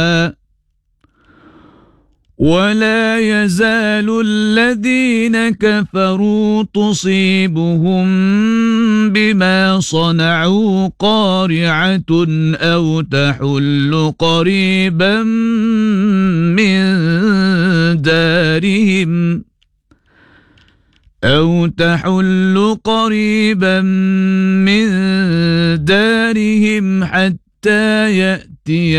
ولا يزال الذين كفروا تصيبهم بما صنعوا قارعة أو تحل قريبا من دارهم حتى يأتي